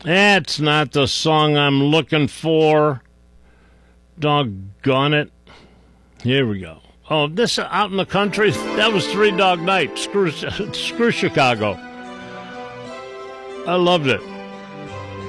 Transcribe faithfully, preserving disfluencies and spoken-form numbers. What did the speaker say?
That's not the song I'm looking for. Doggone it. Here we go. Oh, this out in the country, that was Three Dog Night. Screw, screw Chicago. I loved it.